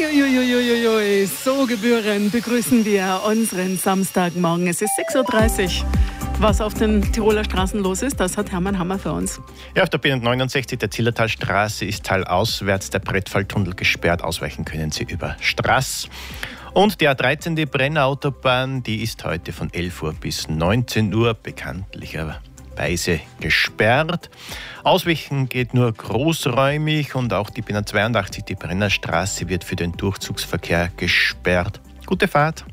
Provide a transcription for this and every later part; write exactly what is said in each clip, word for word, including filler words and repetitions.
Uiuiuiuiui, so gebührend begrüßen wir unseren Samstagmorgen. Es ist sechs Uhr dreißig. Was auf den Tiroler Straßen los ist, das hat Hermann Hammer für uns. Ja, auf der B neunundsechzig der Zillertalstraße ist teilauswärts der Brettfalltunnel gesperrt. Ausweichen können Sie über Straß. Und die A dreizehn, die Brennerautobahn, die ist heute von elf Uhr bis neunzehn Uhr bekanntlicherweise gesperrt. Ausweichen geht nur großräumig und auch die B zweiundachtzig, die Brennerstraße, wird für den Durchzugsverkehr gesperrt. Gute Fahrt.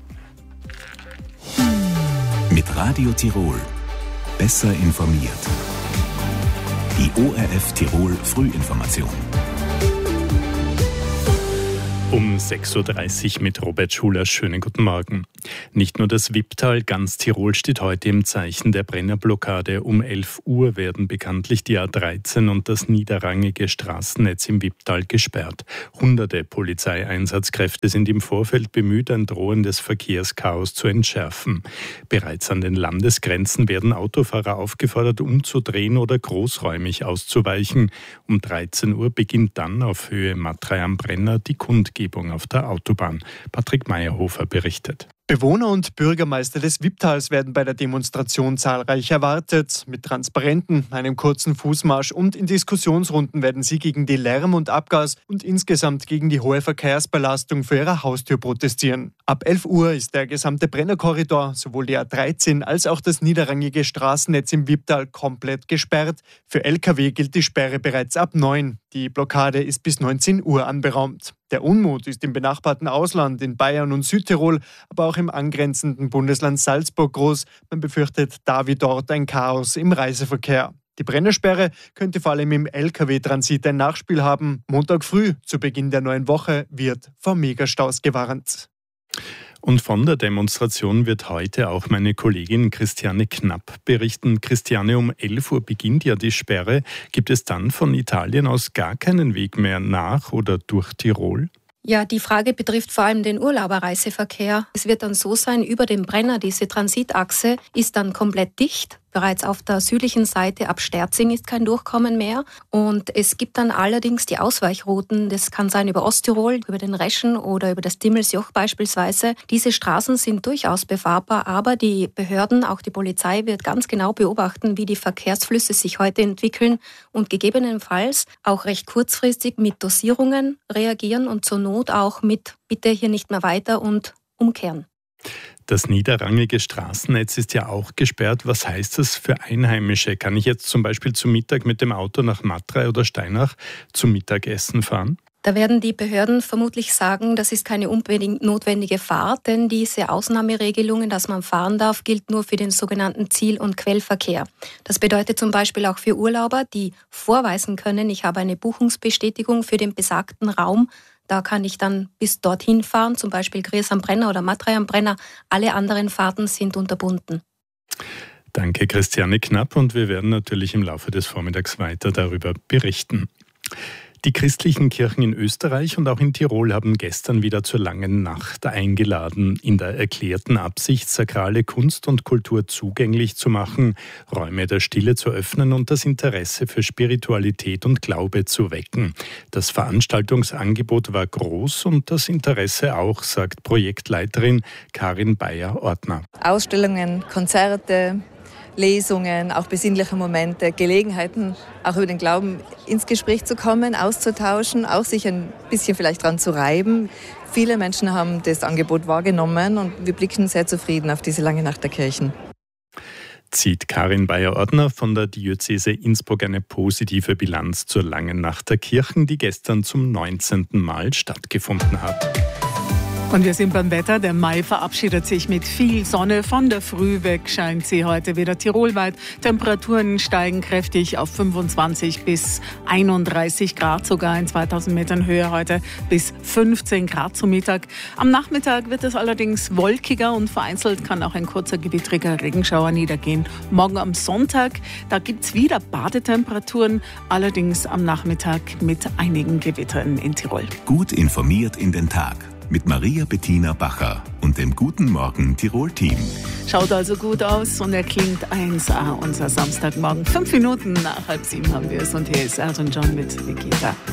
Mit Radio Tirol. Besser informiert. Die O R F Tirol Frühinformation. Um sechs Uhr dreißig mit Robert Schuler. Schönen guten Morgen. Nicht nur das Wipptal, ganz Tirol steht heute im Zeichen der Brennerblockade. Um elf Uhr werden bekanntlich die A dreizehn und das niederrangige Straßennetz im Wipptal gesperrt. Hunderte Polizeieinsatzkräfte sind im Vorfeld bemüht, ein drohendes Verkehrschaos zu entschärfen. Bereits an den Landesgrenzen werden Autofahrer aufgefordert, umzudrehen oder großräumig auszuweichen. Um dreizehn Uhr beginnt dann auf Höhe Matrei am Brenner die Kundgebung auf der Autobahn. Patrick Meyerhofer berichtet. Bewohner und Bürgermeister des Wipptals werden bei der Demonstration zahlreich erwartet. Mit Transparenten, einem kurzen Fußmarsch und in Diskussionsrunden werden sie gegen die Lärm- und Abgas- und insgesamt gegen die hohe Verkehrsbelastung vor ihrer Haustür protestieren. Ab elf Uhr ist der gesamte Brennerkorridor, sowohl die A dreizehn als auch das niederrangige Straßennetz im Wipptal, komplett gesperrt. Für L K W gilt die Sperre bereits ab neun. Die Blockade ist bis neunzehn Uhr anberaumt. Der Unmut ist im benachbarten Ausland, in Bayern und Südtirol, aber auch im angrenzenden Bundesland Salzburg groß. Man befürchtet da wie dort ein Chaos im Reiseverkehr. Die Brennersperre könnte vor allem im L K W-Transit ein Nachspiel haben. Montag früh, zu Beginn der neuen Woche, wird vor Megastaus gewarnt. Und von der Demonstration wird heute auch meine Kollegin Christiane Knapp berichten. Christiane, um elf Uhr beginnt ja die Sperre. Gibt es dann von Italien aus gar keinen Weg mehr nach oder durch Tirol? Ja, die Frage betrifft vor allem den Urlauberreiseverkehr. Es wird dann so sein, über den Brenner, diese Transitachse ist dann komplett dicht. Bereits auf der südlichen Seite ab Sterzing ist kein Durchkommen mehr. Und es gibt dann allerdings die Ausweichrouten. Das kann sein über Osttirol, über den Reschen oder über das Dimmelsjoch beispielsweise. Diese Straßen sind durchaus befahrbar, aber die Behörden, auch die Polizei, wird ganz genau beobachten, wie die Verkehrsflüsse sich heute entwickeln und gegebenenfalls auch recht kurzfristig mit Dosierungen reagieren und zur Not auch mit bitte hier nicht mehr weiter und umkehren. Das niederrangige Straßennetz ist ja auch gesperrt. Was heißt das für Einheimische? Kann ich jetzt zum Beispiel zum Mittag mit dem Auto nach Matrei oder Steinach zum Mittagessen fahren? Da werden die Behörden vermutlich sagen, das ist keine unbedingt notwendige Fahrt, denn diese Ausnahmeregelungen, dass man fahren darf, gilt nur für den sogenannten Ziel- und Quellverkehr. Das bedeutet zum Beispiel auch für Urlauber, die vorweisen können, ich habe eine Buchungsbestätigung für den besagten Raum. Da kann ich dann bis dorthin fahren, zum Beispiel Gries am Brenner oder Matrei am Brenner. Alle anderen Fahrten sind unterbunden. Danke, Christiane Knapp. Und wir werden natürlich im Laufe des Vormittags weiter darüber berichten. Die christlichen Kirchen in Österreich und auch in Tirol haben gestern wieder zur langen Nacht eingeladen, in der erklärten Absicht, sakrale Kunst und Kultur zugänglich zu machen, Räume der Stille zu öffnen und das Interesse für Spiritualität und Glaube zu wecken. Das Veranstaltungsangebot war groß und das Interesse auch, sagt Projektleiterin Karin Bayer-Ortner. Ausstellungen, Konzerte, Lesungen, auch besinnliche Momente, Gelegenheiten, auch über den Glauben ins Gespräch zu kommen, auszutauschen, auch sich ein bisschen vielleicht dran zu reiben. Viele Menschen haben das Angebot wahrgenommen und wir blicken sehr zufrieden auf diese lange Nacht der Kirchen. Zieht Karin Bayer-Ortner von der Diözese Innsbruck eine positive Bilanz zur langen Nacht der Kirchen, die gestern zum neunzehnten Mal stattgefunden hat. Und wir sind beim Wetter. Der Mai verabschiedet sich mit viel Sonne. Von der Früh weg scheint sie heute wieder tirolweit. Temperaturen steigen kräftig auf fünfundzwanzig bis einunddreißig Grad, sogar in zweitausend Metern Höhe heute bis fünfzehn Grad zum Mittag. Am Nachmittag wird es allerdings wolkiger und vereinzelt kann auch ein kurzer gewittriger Regenschauer niedergehen. Morgen am Sonntag, da gibt es wieder Badetemperaturen, allerdings am Nachmittag mit einigen Gewittern in Tirol. Gut informiert in den Tag. Mit Maria Bettina Bacher und dem Guten Morgen Tirol-Team. Schaut also gut aus und er klingt eins A, unser Samstagmorgen. Fünf Minuten nach halb sieben haben wir es und hier ist Elton John mit Nikita.